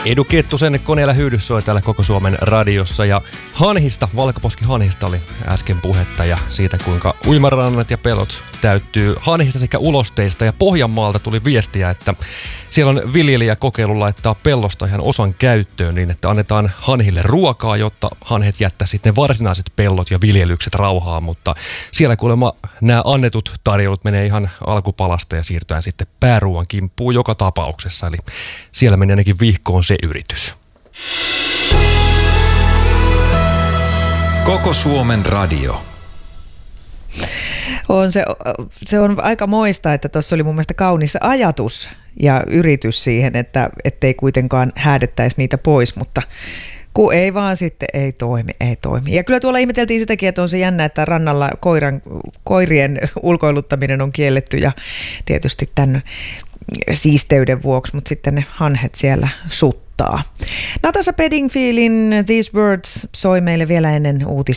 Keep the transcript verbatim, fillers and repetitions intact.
Edu Kettusen Koneella hyydys soi täällä Koko Suomen radiossa ja hanhista, valkoposkihanhista oli äsken puhetta ja siitä kuinka uimarannat ja pelot täyttyy hanhista sekä ulosteista ja Pohjanmaalta tuli viestiä, että siellä on viljelijä kokeilu laittaa pellosta ihan osan käyttöön niin, että annetaan hanhille ruokaa, jotta hanhet jättää sitten ne varsinaiset pellot ja viljelykset rauhaan, mutta siellä kuulemma nämä annetut tarjoulut menee ihan alkupalasta ja siirtyään sitten pääruuan kimppuun joka tapauksessa, eli siellä meni ainakin vihkoon se yritys. Koko Suomen radio. On se, se on aika moista, että tuossa oli mun mielestä kaunis ajatus ja yritys siihen, että ettei kuitenkaan häädettäisi niitä pois, mutta kun ei vaan sitten, ei toimi, ei toimi. Ja kyllä tuolla ihmeteltiin sitäkin, että on se jännä, että rannalla koiran, koirien ulkoiluttaminen on kielletty ja tietysti tämän siisteyden vuoksi, mutta sitten ne hanhet siellä suttaa. Natasha Bedingfieldin These Words soi meille vielä ennen uutisia.